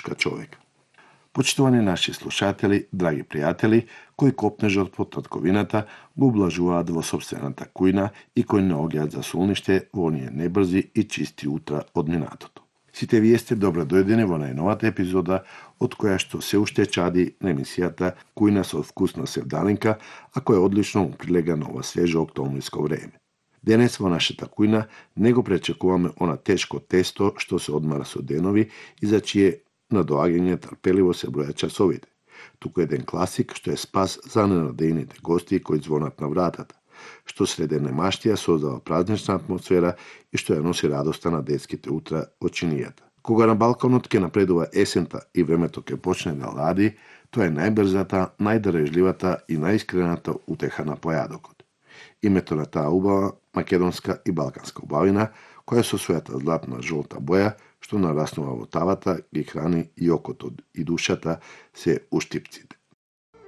поддршка човека. Почитувани наши слушатели, драги пријатели, кои копнежот по татковината го облажуваат во собствената кујна и кои не огиат за солниште во оние небрзи и чисти утра од минатото. Сите вие сте добро дојдени во најновата епизода од која што се уште чади на емисијата Кујна со вкусна севдалинка, а која одлично му прилега на ова свежо октомвриско време. Денес во нашата кујна не го пречекуваме она тешко тесто што се одмара со денови и за чие на доаѓање трпеливо се бројат часовите. Туку еден класик што е спас за ненадејните гости кои звонат на вратата, што среде немаштија создава празнична атмосфера и што ја носи радоста на детските утра во чинијата. Кога на балконот ќе напредува есента и времето ќе почне да лади, тоа е најбрзата, најдарежливата и најискрената утеха на појадокот. Името на таа убава македонска и балканска убавина, која со својата златна жолта боја, што нараснува во тавата, ги храни и окото и душата, се уштипците.